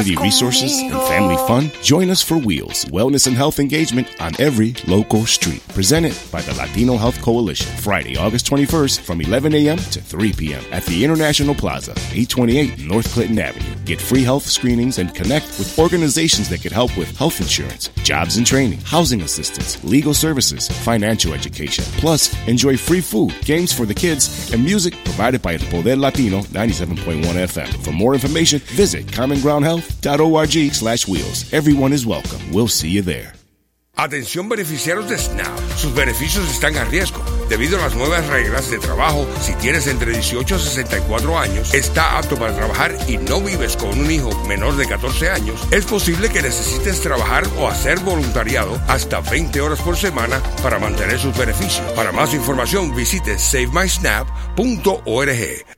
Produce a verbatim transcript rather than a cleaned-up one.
community resources, and family fun? Join us for Wheels, Wellness and Health Engagement on every local street. Presented by the Latino Health Coalition. Friday, August twenty-first from eleven a.m. to three p.m. at the International Plaza, eight twenty-eight North Clinton Avenue. Get free health screenings and connect with organizations that can help with health insurance, jobs and training, housing assistance, legal services, financial education. Plus, enjoy free food, games for the kids, and music provided by El Poder Latino ninety-seven point one F M. For more information, visit common ground health dot org slash wheels. Everyone is welcome. We'll see you there. Atención beneficiarios de SNAP, sus beneficios están a riesgo. Debido a las nuevas reglas de trabajo, si tienes entre dieciocho a sesenta y cuatro años, está apto para trabajar y no vives con un hijo menor de catorce años, es posible que necesites trabajar o hacer voluntariado hasta veinte horas por semana para mantener sus beneficios. Para más información, visite save my snap punto org.